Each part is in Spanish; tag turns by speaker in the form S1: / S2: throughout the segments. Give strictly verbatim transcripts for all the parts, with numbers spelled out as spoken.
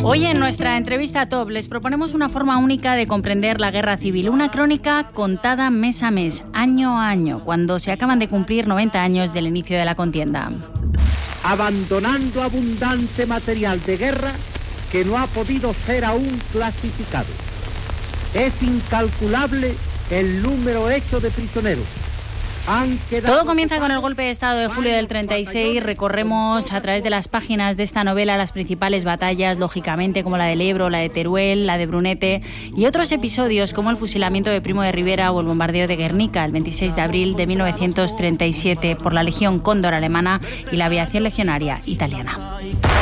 S1: Hoy en nuestra entrevista top les proponemos una forma única de comprender la guerra civil, una crónica contada mes a mes, año a año, cuando se acaban de cumplir noventa años del inicio de la contienda.
S2: Abandonando abundante material de guerra que no ha podido ser aún clasificado. Es incalculable el número hecho de prisioneros.
S1: Todo comienza con el golpe de Estado de julio del treinta y seis. Recorremos a través de las páginas de esta novela las principales batallas, lógicamente, como la del Ebro, la de Teruel, la de Brunete, y otros episodios como el fusilamiento de Primo de Rivera o el bombardeo de Guernica el veintiséis de abril de mil novecientos treinta y siete por la Legión Cóndor alemana y la aviación legionaria italiana.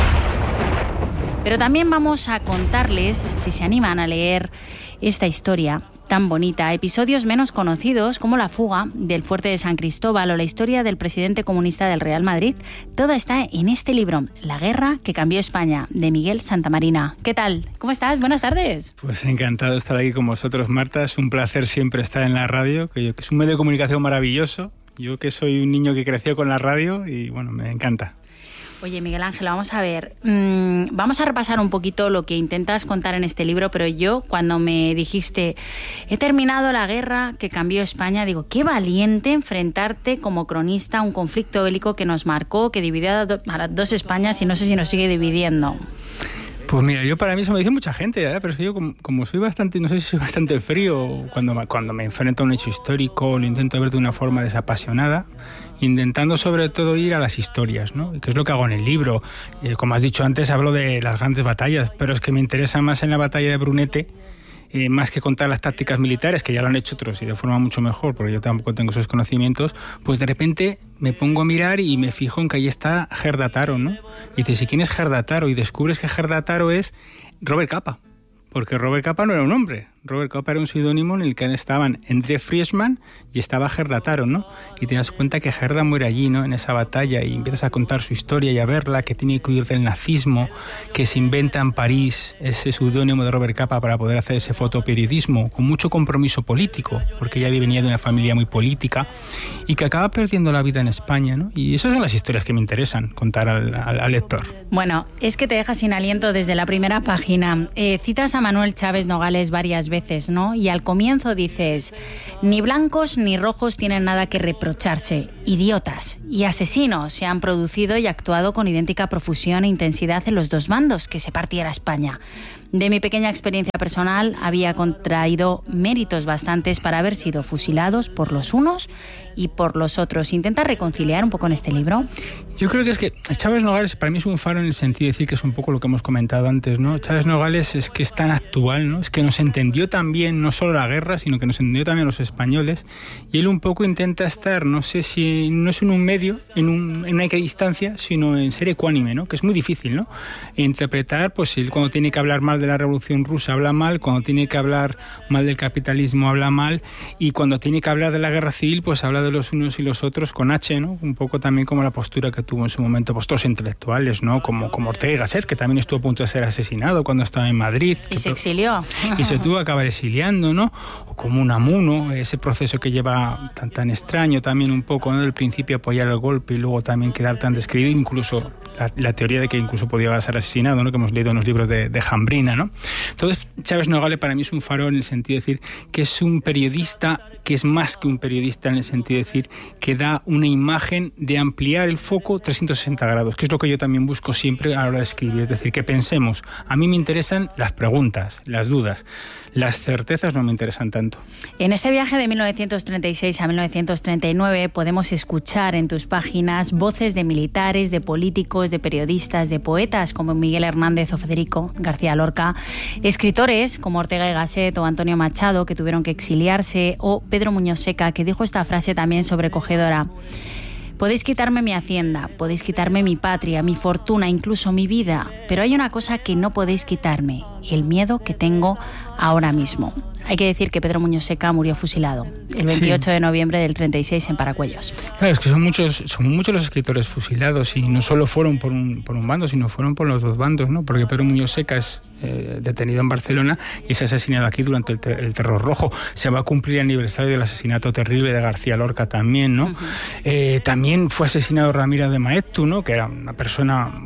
S1: Pero también vamos a contarles, si se animan a leer esta historia tan bonita, episodios menos conocidos como la fuga del fuerte de San Cristóbal o la historia del presidente comunista del Real Madrid. Todo está en este libro, La guerra que cambió España, de Miguel Santamarina. ¿Qué tal? ¿Cómo estás? Buenas tardes.
S3: Pues encantado de estar aquí con vosotros, Marta. Es un placer siempre estar en la radio, que es un medio de comunicación maravilloso. Yo que soy un niño que creció con la radio y bueno, me encanta.
S1: Oye, Miguel Ángel, vamos a ver, mmm, vamos a repasar un poquito lo que intentas contar en este libro, pero yo cuando me dijiste, he terminado la guerra que cambió España, digo, qué valiente enfrentarte como cronista a un conflicto bélico que nos marcó, que dividió a, do- a las dos Españas y no sé si nos sigue dividiendo.
S3: Pues mira, yo para mí eso me dice mucha gente, ¿eh? Pero es que yo como, como soy bastante, no sé si soy bastante frío, cuando, cuando me enfrento a un hecho histórico lo intento ver de una forma desapasionada, intentando sobre todo ir a las historias, ¿no? Que es lo que hago en el libro. Eh, como has dicho antes, hablo de las grandes batallas, pero es que me interesa más en la batalla de Brunete, Eh, más que contar las tácticas militares, que ya lo han hecho otros y de forma mucho mejor, porque yo tampoco tengo esos conocimientos, pues de repente me pongo a mirar y me fijo en que ahí está Gerda Taro, ¿no? Y dices, ¿y quién es Gerda Taro? Y descubres que Gerda Taro es Robert Capa, porque Robert Capa no era un hombre. Robert Capa era un seudónimo en el que estaban André Friesman y estaba Gerda Taro, ¿no? Y te das cuenta que Gerda muere allí, ¿no? En esa batalla, y empiezas a contar su historia y a verla, que tiene que huir del nazismo, que se inventa en París ese seudónimo de Robert Capa para poder hacer ese fotoperiodismo con mucho compromiso político, porque ella venía de una familia muy política y que acaba perdiendo la vida en España, ¿no? Y esas son las historias que me interesan contar al, al, al lector.
S1: Bueno, es que te deja sin aliento desde la primera página. Eh, citas a Manuel Chávez Nogales varias veces, ¿no? Y al comienzo dices, ni blancos ni rojos tienen nada que reprocharse, idiotas y asesinos se han producido y actuado con idéntica profusión e intensidad en los dos bandos que se partiera España. De mi pequeña experiencia personal había contraído méritos bastantes para haber sido fusilados por los unos y por los otros. ¿Intenta reconciliar un poco en este libro?
S3: Yo creo que es que Chávez Nogales para mí es un faro en el sentido de decir que es un poco lo que hemos comentado antes, ¿no? Chávez Nogales es que es tan actual, ¿no? Es que nos entendió también no solo la guerra, sino que nos entendió también a los españoles, y él un poco intenta estar, no sé si no es en un medio, en, un, en una equidistancia, sino en ser ecuánime, ¿no? Que es muy difícil, ¿no? E interpretar, pues él cuando tiene que hablar mal de la Revolución Rusa habla mal, cuando tiene que hablar mal del capitalismo habla mal, y cuando tiene que hablar de la guerra civil, pues habla de los unos y los otros con H, ¿no? Un poco también como la postura que tuvo en su momento pues todos intelectuales, ¿no? Como, como Ortega y Gasset, que también estuvo a punto de ser asesinado cuando estaba en Madrid.
S1: Y se exilió.
S3: Y se tuvo que acabar exiliando, ¿no? O como Unamuno, ese proceso que lleva tan, tan extraño también un poco, ¿no? Del principio apoyar el golpe y luego también quedar tan descrito, incluso la, la teoría de que incluso podía ser asesinado, ¿no? Que hemos leído en los libros de, de Jambrina, ¿no? Entonces, Chávez Nogales para mí es un faro en el sentido de decir que es un periodista que es más que un periodista en el sentido de decir que da una imagen de ampliar el foco trescientos sesenta grados, que es lo que yo también busco siempre a la hora de escribir, es decir, que pensemos. A mí me interesan las preguntas, las dudas. Las certezas no me interesan tanto.
S1: En este viaje de mil novecientos treinta y seis a mil novecientos treinta y nueve podemos escuchar en tus páginas voces de militares, de políticos, de periodistas, de poetas como Miguel Hernández o Federico García Lorca, escritores como Ortega y Gasset o Antonio Machado, que tuvieron que exiliarse, o Pedro Muñoz Seca, que dijo esta frase también sobrecogedora: podéis quitarme mi hacienda, podéis quitarme mi patria, mi fortuna, incluso mi vida, pero hay una cosa que no podéis quitarme, el miedo que tengo ahora mismo. Hay que decir que Pedro Muñoz Seca murió fusilado el veintiocho sí. de noviembre del treinta y seis en Paracuellos.
S3: Claro, es que son muchos, son muchos los escritores fusilados, y no solo fueron por un, por un bando, sino fueron por los dos bandos, ¿no? Porque Pedro Muñoz Seca es eh, detenido en Barcelona y es asesinado aquí durante el, te- el Terror Rojo. Se va a cumplir el aniversario del asesinato terrible de García Lorca también, ¿no? Uh-huh. Eh, también fue asesinado Ramiro de Maeztu, ¿no? Que era una persona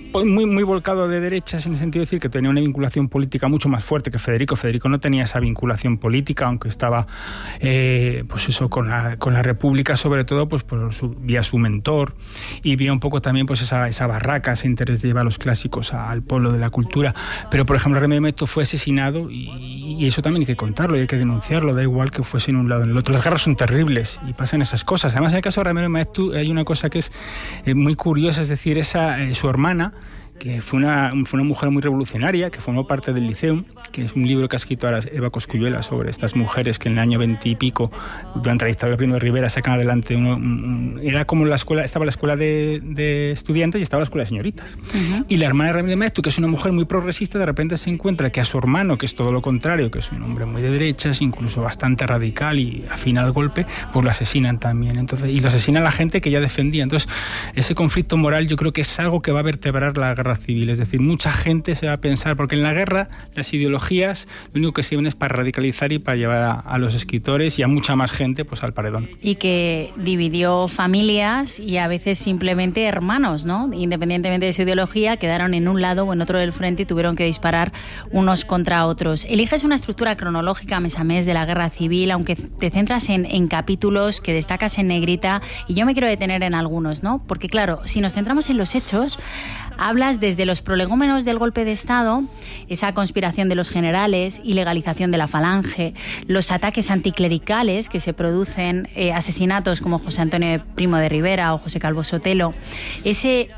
S3: muy, muy volcado de derechas en el sentido de decir que tenía una vinculación política mucho más fuerte que Federico. Federico no tenía esa vinculación política, aunque estaba eh, pues eso, con la, con la República, sobre todo pues por su, vía su mentor, y vía un poco también pues esa, esa barraca, ese interés de llevar los clásicos al pueblo de la cultura. Pero, por ejemplo, Remedios Maeztu fue asesinado y, y eso también hay que contarlo y hay que denunciarlo, da igual que fuese en un lado o en el otro. Las guerras son terribles y pasan esas cosas. Además, en el caso de Remedios Maeztu hay una cosa que es eh, muy curiosa, es decir, esa, eh, su hermana, que fue una, fue una mujer muy revolucionaria, que formó parte del Liceo, que es un libro que ha escrito ahora Eva Cosculluela sobre estas mujeres que en el año veinte y pico, durante la dictadura de Primo de Rivera, sacan adelante. Uno, un, era como la escuela, estaba la escuela de, de estudiantes y estaba la escuela de señoritas. Uh-huh. Y la hermana de Remedios Maeztu, que es una mujer muy progresista, de repente se encuentra que a su hermano, que es todo lo contrario, que es un hombre muy de derechas, incluso bastante radical y afín al golpe, pues lo asesinan también. Entonces, y lo asesina la gente que ya defendía. Entonces, ese conflicto moral yo creo que es algo que va a vertebrar la guerra civil. Es decir, mucha gente se va a pensar, porque en la guerra las ideologías lo único que sirven es para radicalizar y para llevar a, a los escritores y a mucha más gente pues al paredón.
S1: Y que dividió familias y a veces simplemente hermanos, ¿no? Independientemente de su ideología, quedaron en un lado o en otro del frente y tuvieron que disparar unos contra otros. Eliges una estructura cronológica mes a mes de la guerra civil, aunque te centras en, en capítulos que destacas en negrita, y yo me quiero detener en algunos, ¿no? Porque claro, si nos centramos en los hechos, hablas desde los prolegómenos del golpe de Estado, esa conspiración de los generales, ilegalización de la falange, los ataques anticlericales que se producen, eh, asesinatos como José Antonio Primo de Rivera o José Calvo Sotelo, ese...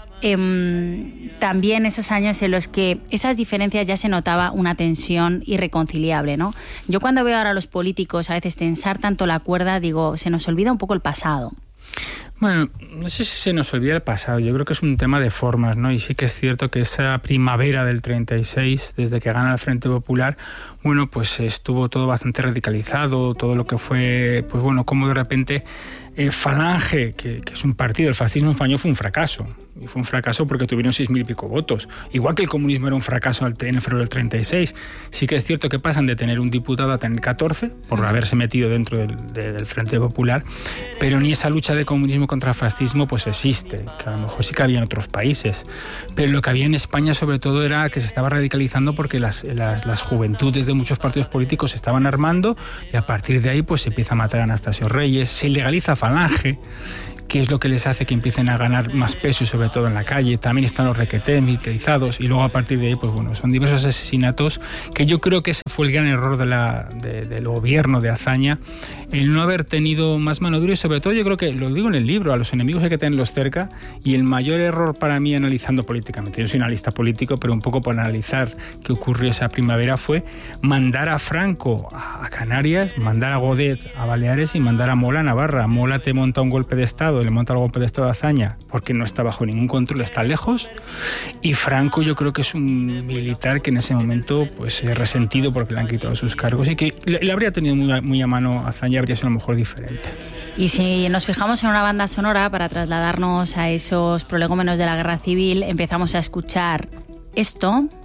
S1: Eh, también esos años en los que esas diferencias ya se notaba una tensión irreconciliable, ¿no? Yo cuando veo ahora a los políticos a veces tensar tanto la cuerda, digo, se nos olvida un poco el pasado.
S3: Bueno, no sé si se nos olvida el pasado, yo creo que es un tema de formas, ¿no? Y sí que es cierto que esa primavera del treinta y seis, desde que gana el Frente Popular, bueno, pues estuvo todo bastante radicalizado, todo lo que fue, pues bueno, como de repente eh, Falange, que, que es un partido, el fascismo español fue un fracaso. Y fue un fracaso porque tuvieron seis mil y pico votos. Igual que el comunismo era un fracaso en el febrero del treinta y seis. Sí que es cierto que pasan de tener un diputado a tener catorce, por haberse metido dentro del, de, del Frente Popular, pero ni esa lucha de comunismo contra el fascismo pues existe, que a lo mejor sí que había en otros países. Pero lo que había en España sobre todo era que se estaba radicalizando porque las, las, las juventudes de muchos partidos políticos se estaban armando, y a partir de ahí pues se empieza a matar a Anastasio Reyes, se ilegaliza Falange, que es lo que les hace que empiecen a ganar más peso y sobre todo en la calle. También están los requetés militarizados y luego a partir de ahí, pues bueno, son diversos asesinatos que yo creo que ese fue el gran error de la, de, del gobierno de Azaña, el no haber tenido más mano dura y sobre todo yo creo que, lo digo en el libro, a los enemigos hay que tenerlos cerca, y el mayor error para mí analizando políticamente, yo soy analista político, pero un poco por analizar qué ocurrió esa primavera, fue mandar a Franco a, a Canarias, mandar a Godet a Baleares y mandar a Mola a Navarra. Mola te monta un golpe de Estado, le monta el golpe de Estado a Azaña porque no está bajo ningún control, está lejos, y Franco yo creo que es un militar que en ese momento pues es resentido porque le han quitado sus cargos y que le, le habría tenido muy a, muy a mano a Azaña, habría sido a lo mejor diferente.
S1: Y si nos fijamos en una banda sonora para trasladarnos a esos prolegómenos de la guerra civil, empezamos a escuchar esto.